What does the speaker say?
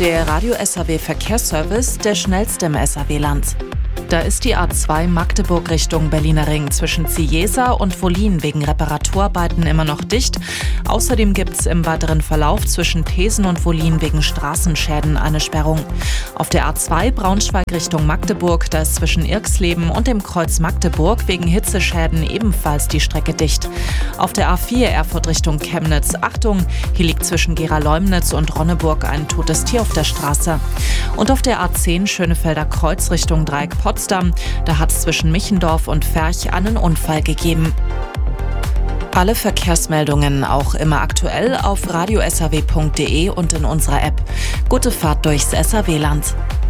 Der Radio SAW Verkehrsservice, der schnellste im SAW-Land. Da ist die A2 Magdeburg Richtung Berliner Ring zwischen Ziesa und Wollin wegen Reparaturarbeiten immer noch dicht. Außerdem gibt es im weiteren Verlauf zwischen Thesen und Wollin wegen Straßenschäden eine Sperrung. Auf der A2 Braunschweig Richtung Magdeburg, da ist zwischen Irxleben und dem Kreuz Magdeburg wegen Hitzeschäden ebenfalls die Strecke dicht. Auf der A4 Erfurt Richtung Chemnitz, Achtung, hier liegt zwischen Gera-Leumnitz und Ronneburg ein totes Tier auf der Straße. Und auf der A10 Schönefelder Kreuz Richtung Dreieck Potsdam, da hat es zwischen Michendorf und Ferch einen Unfall gegeben. Alle Verkehrsmeldungen auch immer aktuell auf radiosaw.de und in unserer App. Gute Fahrt durchs SAW-Land.